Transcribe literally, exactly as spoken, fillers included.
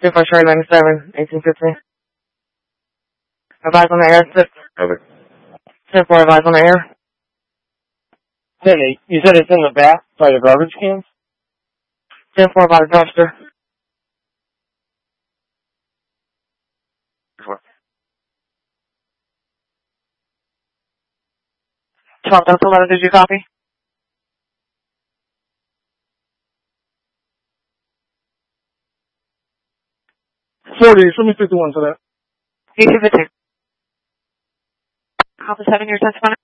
ten four Charlie ninety-seven, eighteen fifteen. Advise on the air. Over. ten four, advise on the air. ten eight. You said it's in the back by the garbage cans? ten four by the dumpster. twelve Delta eleven, did you copy? forty, show me fifty-one for that. eighteen fifteen. Office seven, your testimony.